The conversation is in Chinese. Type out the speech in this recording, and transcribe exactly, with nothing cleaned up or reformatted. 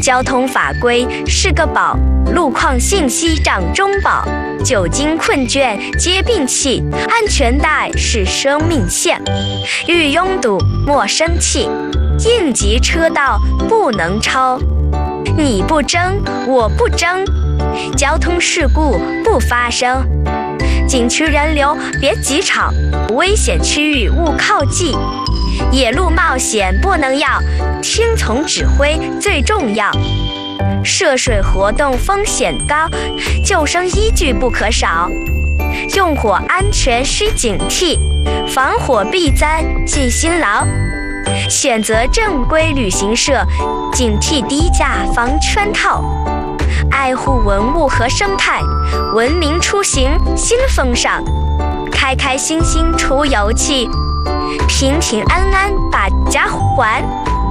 交通法规是个宝，路况信息掌中宝。酒精困倦皆病气，安全带是生命线。遇拥堵莫生气，应急车道不能超。你不争，我不争，交通事故不发生。景区人流别挤吵，危险区域勿靠近。野路冒险不能要，听从指挥最重要。涉水活动风险高，救生依据不可少。用火安全需警惕，防火避灾记辛劳。选择正规旅行社，警惕低价防圈套。爱护文物和生态，文明出行新风尚。开开心心出游去，平平安安把家还。